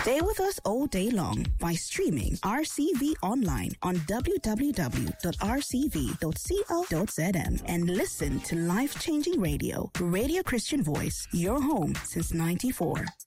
Stay with us all day long by streaming RCV online on www.rcv.co.zm and listen to life-changing radio. Radio Christian Voice, your home since 94.